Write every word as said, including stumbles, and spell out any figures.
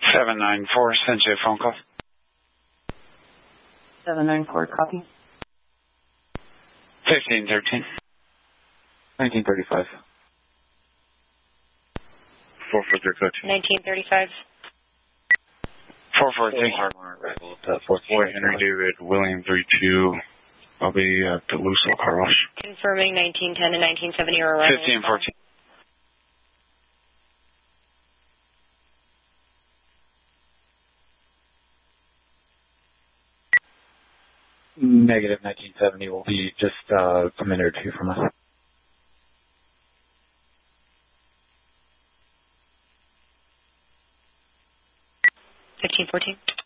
seven nine four, sent you a phone call. seven nine four, copy. fifteen thirteen. nineteen thirty-five. four four zero two. nineteen thirty-five. four four three. four Henry David, William three two. I'll be at the Lucille Car Wash. Confirming nineteen ten and nineteen seventy are arriving. fifteen fourteen. Negative nineteen seventy will be just uh, a minute or two from us. fifteen fourteen.